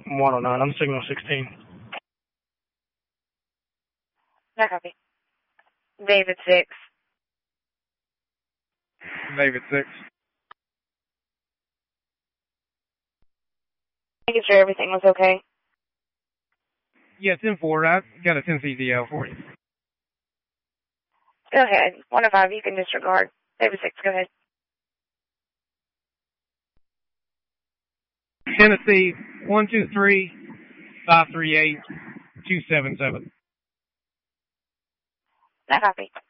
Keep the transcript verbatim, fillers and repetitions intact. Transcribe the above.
one oh nine. I'm signal sixteen. No copy. David six. David six. Making sure everything was okay. Yeah, ten four. I got a ten C D L for you. Go ahead. one oh five, you can disregard. David six, go ahead. Tennessee, one two three, five three eight, two seven seven. No copy.